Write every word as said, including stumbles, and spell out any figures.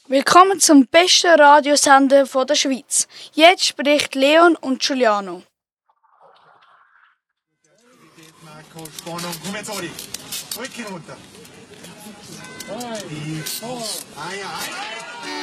Willkommen zum besten Radiosender von der Schweiz. Jetzt spricht Leon und Giuliano. Marco, Spannung, komm jetzt, Odi. Rücken runter. Die, ah ja,